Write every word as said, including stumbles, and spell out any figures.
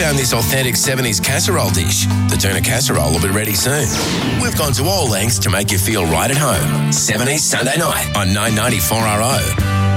found this authentic seventies casserole dish. The tuna casserole will be ready soon. We've gone to all lengths to make you feel right at home. seventies Sunday night on nine ninety-four R O.